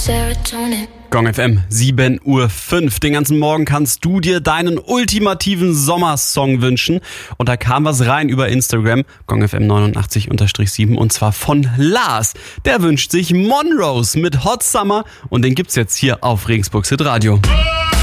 Serotonin. Gong FM, 7:05 Uhr. Den ganzen Morgen kannst du dir deinen ultimativen Sommersong wünschen. Und da kam was rein über Instagram, Gong FM 89_7, und zwar von Lars. Der wünscht sich Monrose mit Hot Summer und den gibt's jetzt hier auf Regensburgs Hit Radio.